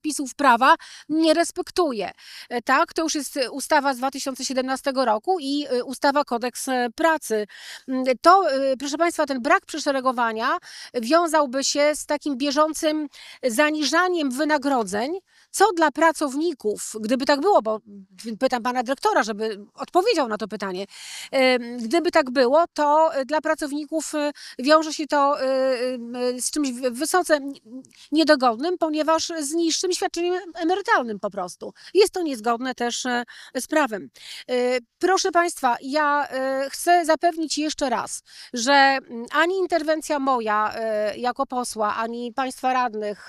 przepisów prawa nie respektuje. Tak, to już jest ustawa z 2017 roku i ustawa Kodeks pracy. To, proszę Państwa, ten brak przeszeregowania wiązałby się z takim bieżącym zaniżaniem wynagrodzeń, co dla pracowników, gdyby tak było, bo pytam pana dyrektora, żeby odpowiedział na to pytanie, gdyby tak było, to dla pracowników wiąże się to z czymś wysoce niedogodnym, ponieważ z niższym świadczeniem emerytalnym po prostu. Jest to niezgodne też z prawem. Proszę Państwa, ja chcę zapewnić jeszcze raz, że ani interwencja moja jako posła, ani Państwa radnych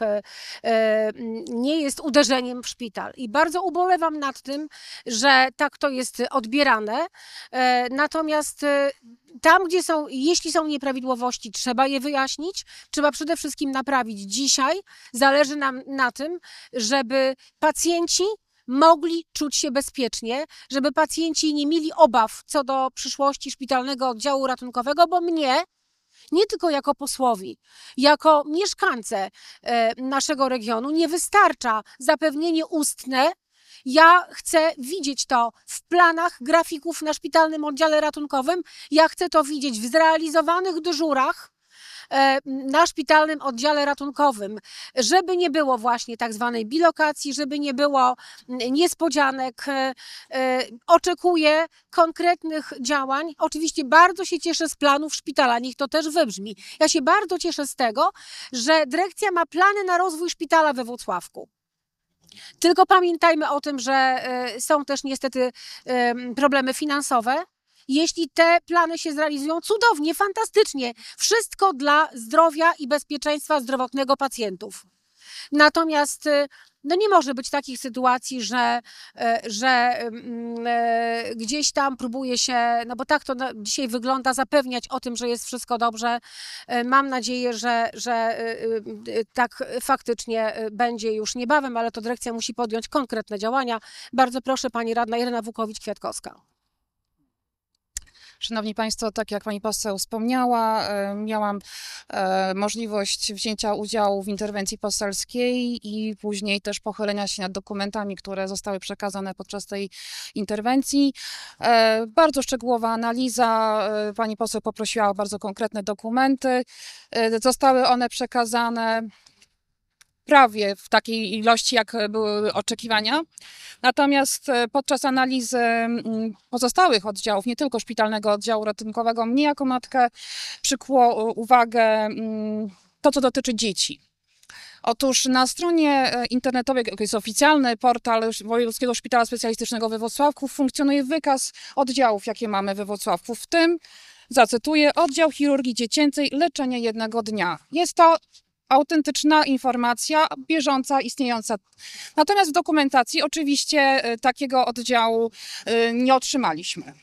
nie jest uderzeniem w szpital. I bardzo ubolewam nad tym, że tak to jest odbierane. Natomiast tam, gdzie są, jeśli są nieprawidłowości, trzeba je wyjaśnić, trzeba przede wszystkim naprawić dzisiaj. Zależy nam na tym, żeby pacjenci mogli czuć się bezpiecznie, żeby pacjenci nie mieli obaw co do przyszłości szpitalnego oddziału ratunkowego, bo mnie, nie tylko jako posłowi, jako mieszkance naszego regionu nie wystarcza zapewnienie ustne. Ja chcę widzieć to w planach grafików na szpitalnym oddziale ratunkowym. Ja chcę to widzieć w zrealizowanych dyżurach na szpitalnym oddziale ratunkowym, żeby nie było właśnie tak zwanej bilokacji, żeby nie było niespodzianek. Oczekuję konkretnych działań. Oczywiście bardzo się cieszę z planów szpitala, niech to też wybrzmi. Ja się bardzo cieszę z tego, że dyrekcja ma plany na rozwój szpitala we Włocławku. Tylko pamiętajmy o tym, że są też niestety problemy finansowe. Jeśli te plany się zrealizują, cudownie, fantastycznie. Wszystko dla zdrowia i bezpieczeństwa zdrowotnego pacjentów. Natomiast no nie może być takich sytuacji, że gdzieś tam próbuje się, no bo tak to dzisiaj wygląda, zapewniać o tym, że jest wszystko dobrze. Mam nadzieję, że tak faktycznie będzie już niebawem, ale to dyrekcja musi podjąć konkretne działania. Bardzo proszę, pani radna Irena Wukowicz-Kwiatkowska. Szanowni Państwo, tak jak Pani poseł wspomniała, miałam możliwość wzięcia udziału w interwencji poselskiej i później też pochylenia się nad dokumentami, które zostały przekazane podczas tej interwencji. Bardzo szczegółowa analiza, Pani poseł poprosiła o bardzo konkretne dokumenty. Zostały one przekazane prawie w takiej ilości, jak były oczekiwania. Natomiast podczas analizy pozostałych oddziałów, nie tylko szpitalnego oddziału ratunkowego, mnie jako matkę przykuło uwagę to, co dotyczy dzieci. Otóż na stronie internetowej, to jest oficjalny portal Wojewódzkiego Szpitala Specjalistycznego we Włocławku, funkcjonuje wykaz oddziałów, jakie mamy we Włocławku, w tym, zacytuję, oddział chirurgii dziecięcej, leczenie jednego dnia. Jest to autentyczna informacja, bieżąca, istniejąca. Natomiast w dokumentacji oczywiście takiego oddziału nie otrzymaliśmy.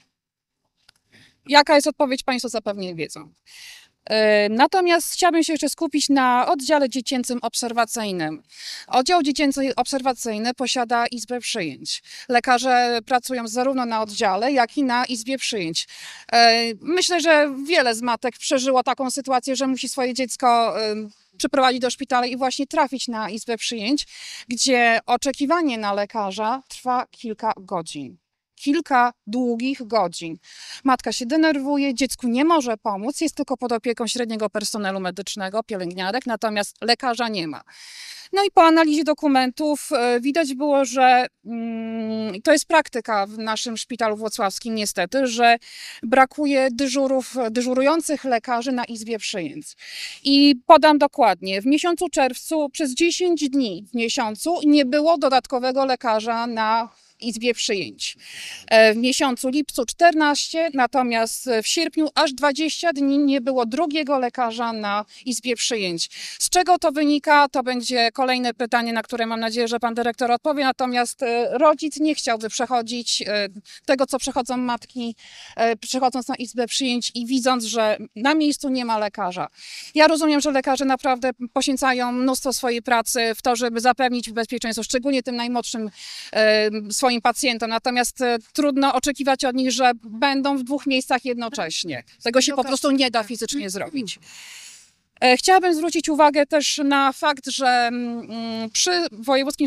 Jaka jest odpowiedź, Państwo zapewne wiedzą. Natomiast chciałabym się jeszcze skupić na oddziale dziecięcym obserwacyjnym. Oddział dziecięcy obserwacyjny posiada izbę przyjęć. Lekarze pracują zarówno na oddziale, jak i na izbie przyjęć. Myślę, że wiele z matek przeżyło taką sytuację, że musi swoje dziecko przyprowadzić do szpitala i właśnie trafić na izbę przyjęć, gdzie oczekiwanie na lekarza trwa kilka godzin. Kilka długich godzin. Matka się denerwuje, dziecku nie może pomóc, jest tylko pod opieką średniego personelu medycznego, pielęgniarek, natomiast lekarza nie ma. No i po analizie dokumentów widać było, że to jest praktyka w naszym szpitalu włocławskim niestety, że brakuje dyżurujących lekarzy na izbie przyjęć. I podam dokładnie, w miesiącu czerwcu przez 10 dni w miesiącu nie było dodatkowego lekarza na izbie przyjęć. W miesiącu lipcu 14, natomiast w sierpniu aż 20 dni nie było drugiego lekarza na izbie przyjęć. Z czego to wynika? To będzie kolejne pytanie, na które mam nadzieję, że pan dyrektor odpowie. Natomiast rodzic nie chciałby przechodzić tego, co przechodzą matki, przychodząc na izbę przyjęć i widząc, że na miejscu nie ma lekarza. Ja rozumiem, że lekarze naprawdę poświęcają mnóstwo swojej pracy w to, żeby zapewnić bezpieczeństwo, szczególnie tym najmłodszym swoim pacjentom. Natomiast trudno oczekiwać od nich, że będą w dwóch miejscach jednocześnie. Tego się po prostu nie da fizycznie zrobić. Chciałabym zwrócić uwagę też na fakt, że przy Wojewódzkim